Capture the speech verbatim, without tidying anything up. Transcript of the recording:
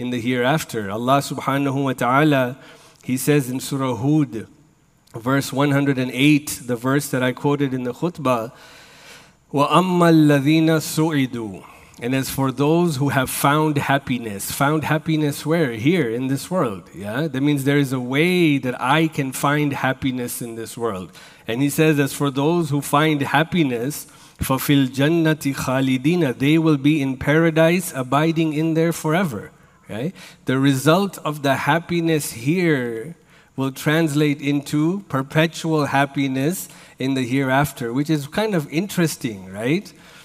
in the hereafter. Allah subhanahu wa ta'ala, He says in Surah Hud, verse one hundred eight, the verse that I quoted in the khutbah, وَأَمَّا الَّذِينَ سُعِدُوا. And as for those who have found happiness, found happiness where? Here, in this world. Yeah, that means there is a way that I can find happiness in this world. And He says, as for those who find happiness, فَفِي الْجَنَّةِ خَالِدِينَ, they will be in paradise, abiding in there forever. Okay? The result of the happiness here will translate into perpetual happiness in the hereafter, which is kind of interesting, right?